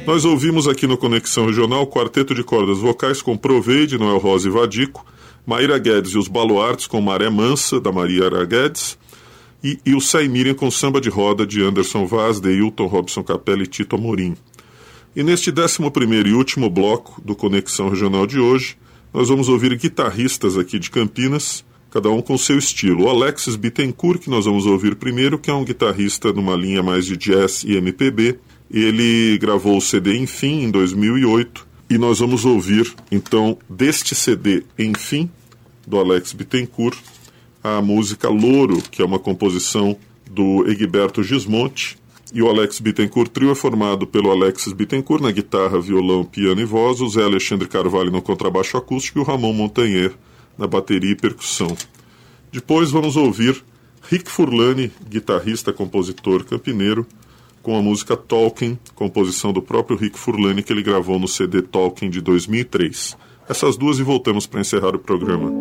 Nós ouvimos aqui no Conexão Regional o quarteto de cordas vocais com Proveide, Noel Rosa e Vadico, Maíra Guedes e os Baluartes com Maré Mansa, da Maria Ara Guedes, e o Sai Miriam com Samba de Roda, de Anderson Vaz, Deilton, Robson Capelli e Tito Amorim. E neste 11º e último bloco do Conexão Regional de hoje, nós vamos ouvir guitarristas aqui de Campinas, cada um com seu estilo. O Alexis Bittencourt, que nós vamos ouvir primeiro, que é um guitarrista numa linha mais de jazz e MPB. Ele gravou o CD Enfim, em 2008, e nós vamos ouvir, então, deste CD Enfim, do Alex Bittencourt, a música Louro, que é uma composição do Egberto Gismonti. E o Alex Bittencourt Trio é formado pelo Alexis Bittencourt na guitarra, violão, piano e voz, o Zé Alexandre Carvalho no contrabaixo acústico e o Ramon Montanher na bateria e percussão. Depois vamos ouvir Rick Furlani, guitarrista, compositor campineiro, com a música Talking, composição do próprio Rick Furlani, que ele gravou no CD Talking de 2003. Essas duas e voltamos para encerrar o programa.